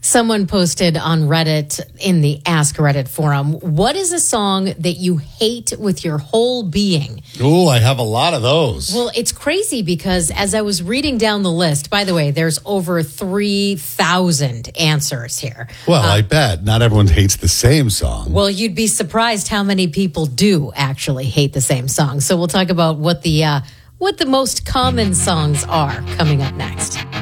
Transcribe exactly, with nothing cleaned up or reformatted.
Someone posted on Reddit in the Ask Reddit forum, what is a song that you hate with your whole being? Oh, I have a lot of those. Well, it's crazy because as I was reading down the list, by the way, there's over three thousand answers here. Well, uh, I bet not everyone hates the same song. Well, you'd be surprised how many people do actually hate the same song. So we'll talk about what the uh, what the most common songs are coming up next.